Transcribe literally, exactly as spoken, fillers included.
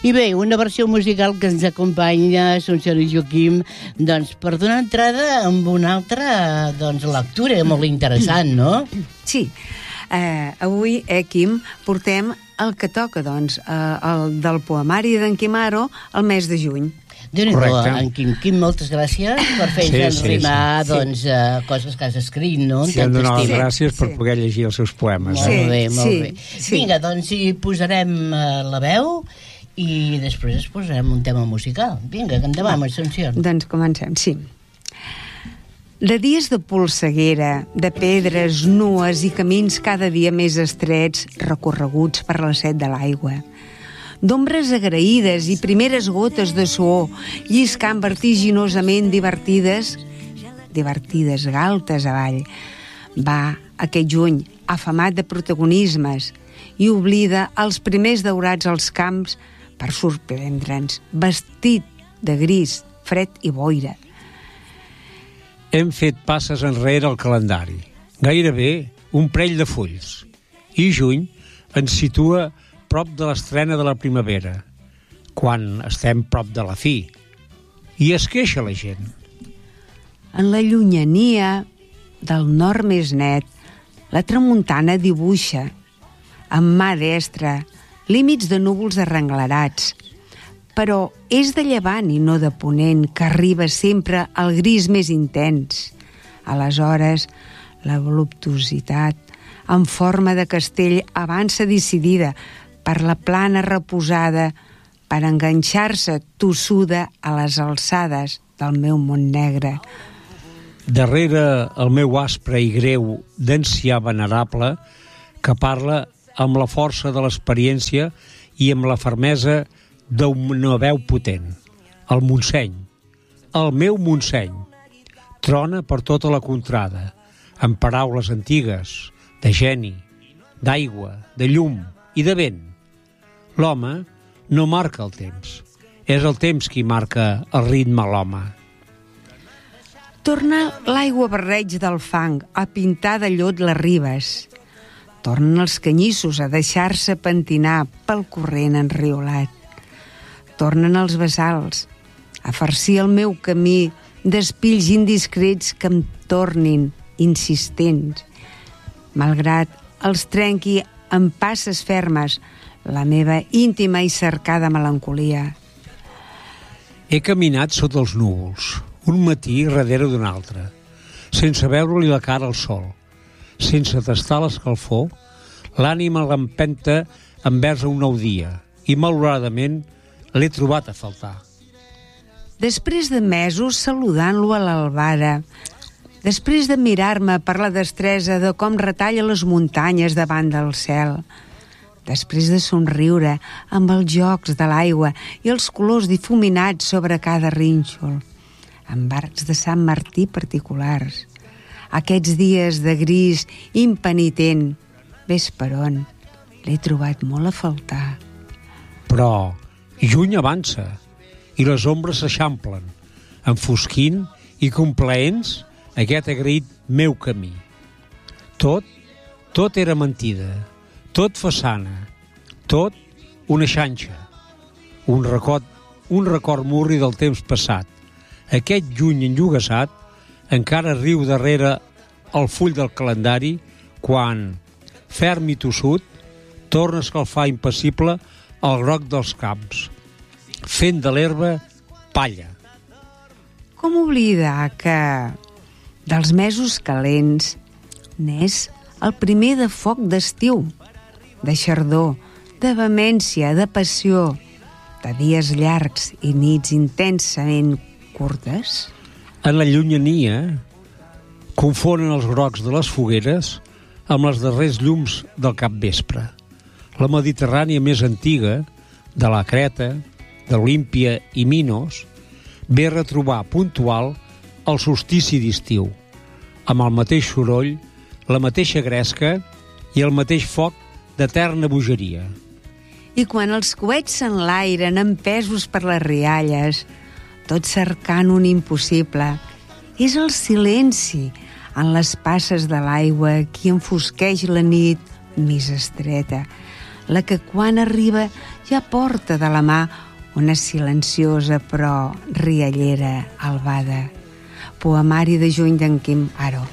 I bé, una versió musical que ens acompanya Assumpció i Joaquim, doncs, per donar entrada amb una altra, doncs, lectura molt interessant, no? Sí. Uh, avui, eh, Quim, portem el que toca, doncs, uh, el del poemari d'en Quimaro el mes de juny. Déu-n'hi-do, en Quim, Quim, moltes gràcies per fer-nos sí, rimar sí, sí. doncs, uh, coses que has escrit, no? Sí, em dono les gràcies per sí. poder llegir els seus poemes. Molt eh? bé, molt sí, bé. Sí. Vinga, doncs hi posarem uh, la veu i després es posarem un tema musical. Vinga, que endavant, Assumpció. Doncs comencem, sí. De dies de polseguera, de pedres nues i camins cada dia més estrets recorreguts per la set de l'aigua, d'ombres agraïdes i primeres gotes de suor lliscant vertiginosament divertides, divertides galtes avall, va aquest juny afamat de protagonismes i oblida els primers daurats als camps per sorprendre'ns, vestit de gris, fred i boira. Hem fet passes enrere al calendari, gairebé un parell de fulls, i juny ens situa prop de l'estrena de la primavera, quan estem prop de la fi. I es queixa la gent. En la llunyania del nord més net, la tramuntana dibuixa, amb mà destra, límits de núvols arrenglerats, però és de llevant i no de ponent que arriba sempre al gris més intens. Aleshores, la voluptuositat, en forma de castell, avança decidida per la plana reposada per enganxar-se tossuda a les alçades del meu món negre. Darrere el meu aspre i greu d'ancià venerable que parla amb la força de l'experiència i amb la fermesa d'una veu potent, el Montseny, el meu Montseny, trona per tota la contrada, amb paraules antigues, de geni, d'aigua, de llum i de vent. L'home no marca el temps, és el temps qui marca el ritme a l'home. Torna l'aigua barreig del fang a pintar de llot les ribes. Tornen els canyissos a deixar-se pentinar pel corrent enriolat. Tornen els bassals a farcir el meu camí d'espills indiscrets que em tornin insistents, malgrat els trenqui amb passes fermes la meva íntima i cercada melancolia. He caminat sota els núvols, un matí darrere d'un altre, sense veure-li la cara al sol, sense tastar l'escalfor, l'ànima l'empenta envers un nou dia i, malauradament, l'he trobat a faltar. Després de mesos saludant-lo a l'albada, després de mirar-me per la destresa de com retalla les muntanyes davant del cel, després de somriure amb els jocs de l'aigua i els colors difuminats sobre cada rínxol, amb arcs de Sant Martí particulars, aquests dies de gris impenitent, ves per on, l'he trobat molt a faltar. Però juny avança i les ombres s'eixamplen, enfosquint i complaents aquest agraït meu camí. Tot, tot era mentida, tot façana, tot una xanxa, un record, un record murri del temps passat. Aquest juny enllugassat encara riu darrere el full del calendari quan, ferm i tossut, torna a escalfar impassible el groc dels camps, fent de l'herba palla. Com oblidar que dels mesos calents n'és el primer de foc d'estiu, de xardor, de vehemència, de passió, de dies llargs i nits intensament curtes? En la llunyania confonen els grocs de les fogueres amb els darrers llums del capvespre. La Mediterrània més antiga, de la Creta, d'Olímpia i Minos, ve a retrobar puntual el solstici d'estiu, amb el mateix soroll, la mateixa gresca i el mateix foc d'eterna bogeria. I quan els coets s'enlairen empesos per les rialles, tot cercant un impossible, és el silenci en les passes de l'aigua qui enfosqueix la nit més estreta, la que quan arriba ja porta de la mà una silenciosa però riallera albada. Poemari de juny d'en Quim Aro.